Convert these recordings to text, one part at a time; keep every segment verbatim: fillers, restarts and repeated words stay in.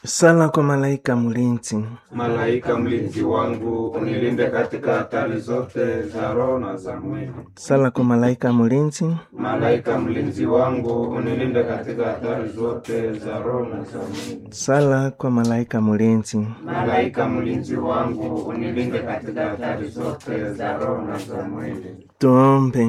Sala kwa malaika mlinzi. Malaika mlinzi wangu, unilinde katika hatari zote za roho na za mwili. Sala kwa malaika mlinzi. Malaika mlinzi wangu, unilinde katika hatari zote za roho na za mwili. Sala kwa malaika mlinzi. Malaika mlinzi wangu, unilinde katika hatari zote za roho na za mwili. Tuombe.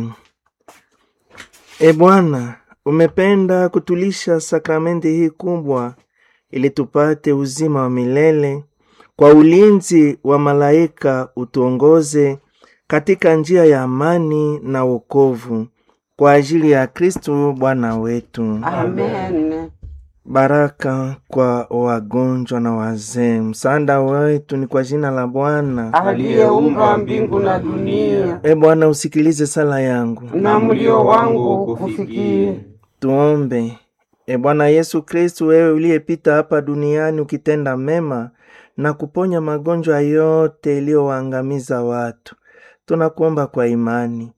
E Bwana, umependa kutulisha sakramenti hii kubwa ili tupate uzima wa milele. Kwa ulinzi wa malaika utuongoze katika njia ya amani na wokovu, kwa ajili ya Kristo Bwana wetu. Amen. Baraka kwa wagonjwa na wazee. Msaada wetu ni kwa jina la Bwana aliyeumba mbingu na dunia. E Bwana, usikilize sala yangu na mlio wangu kufikie. Tuombe. E Bwana Yesu Kristo, wewe uliyepita hapa duniani ukitenda mema na kuponya magonjwa yote iliyowaangamiza watu, tunakuomba kwa imani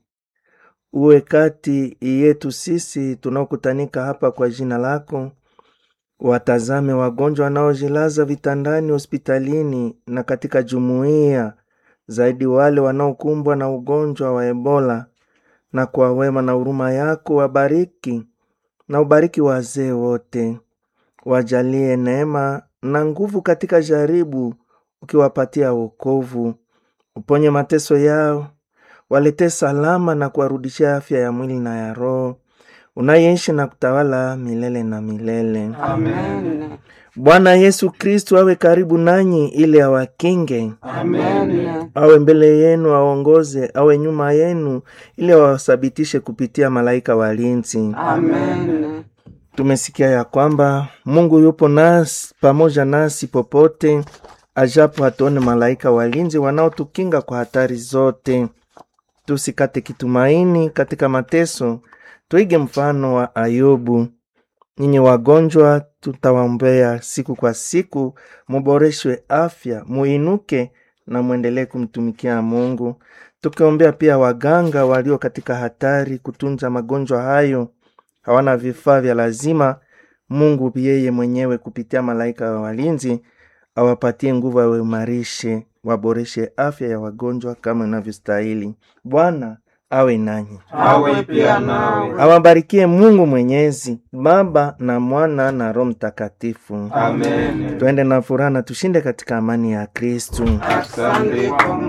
uwe kati yetu sisi tunaokutanika hapa kwa jina lako. Watazame wagonjwa wanaojilaza vitandani hospitalini na katika jumuiya, zaidi wale wanaokumbwa na ugonjwa wa Ebola, na kwa wema na huruma yako wabariki na ubariki wazee wote. Wajalie neema na nguvu katika jaribu, ukiwapatia wokovu. Uponye mateso yao, walete salama na kuwarudishia afya ya mwili na ya roho, unayeishi na kutawala milele na milele. Amen. Bwana Yesu Kristo awe karibu nanyi ili awakinge. Amen. Awe mbele yenu aongoze, awe nyuma yenu ili awasabitishe kupitia malaika walinzi. Amen. Tumesikia ya kwamba Mungu yupo nasi, pamoja nasi popote, ajapo hatuone malaika walinzi wanaotukinga kwa hatari zote. Tusikate kitumaini katika mateso, tuige mfano wa Ayubu. Ninyi wagonjwa tutawaombea siku kwa siku, muboreshwe afya, muinuke na muendelee kumtumikia Mungu. Tukiombea pia waganga walio katika hatari kutunza magonjwa hayo, hawana vifaa vya lazima. Mungu yeye mwenyewe kupitia malaika wa walinzi awapatie nguvu, awaimarishe, waboreshe afya ya wagonjwa kama inavyostahili. Bwana awe nanyi. Awe pia nawe. Awabarikie Mungu Mwenyezi, Baba na Mwana na Roho Mtakatifu. Amen. Tuende na furaha na tushinde katika amani ya Kristo. Asante kwa